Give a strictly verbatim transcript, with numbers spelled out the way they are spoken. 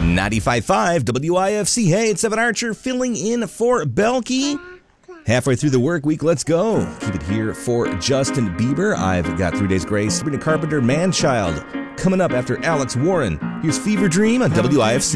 ninety-five point five W I F C. Hey, it's Evan Archer filling in for Belky. Halfway through the work week, let's go. Keep it here for Justin Bieber. I've got Three Days Grace, Sabrina Carpenter, Man-Child. Coming up after Alex Warren. Here's Fever Dream on W I F C.